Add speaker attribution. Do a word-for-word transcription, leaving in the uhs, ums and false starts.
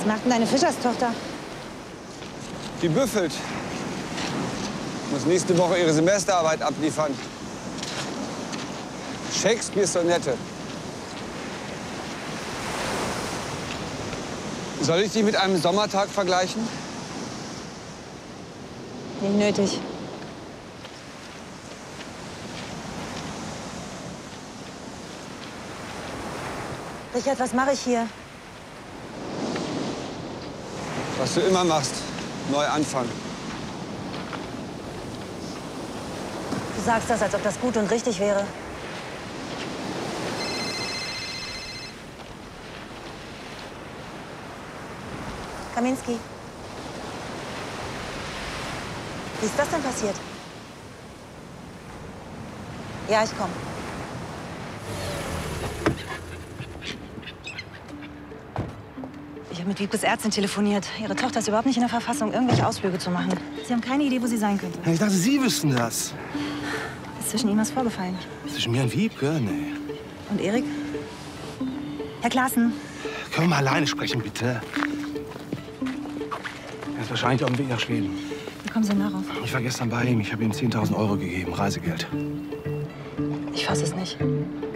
Speaker 1: Was macht denn deine Fischerstochter?
Speaker 2: Die büffelt. Muss nächste Woche ihre Semesterarbeit abliefern. Shakespeares Sonette. Soll ich die mit einem Sommertag vergleichen?
Speaker 1: Nicht nötig. Richard, was mache ich hier?
Speaker 2: Was du immer machst. Neu anfangen.
Speaker 1: Du sagst das, als ob das gut und richtig wäre. Kaminski. Wie ist das denn passiert? Ja, ich komme. Ich habe mit Wiebkes Ärztin telefoniert. Ihre Tochter ist überhaupt nicht in der Verfassung, irgendwelche Ausflüge zu machen. Sie haben keine Idee, wo sie sein könnte.
Speaker 3: Ich dachte, Sie wüssten das.
Speaker 1: Ist zwischen Ihnen was vorgefallen?
Speaker 3: Zwischen mir und Wiebke? Nee.
Speaker 1: Und Erik? Herr Klaassen.
Speaker 3: Können wir mal alleine sprechen, bitte? Er ist wahrscheinlich auf dem Weg nach Schweden.
Speaker 1: Wie kommen Sie denn darauf?
Speaker 3: Ich war gestern bei ihm. Ich habe ihm zehntausend Euro gegeben, Reisegeld.
Speaker 1: Ich fasse es nicht.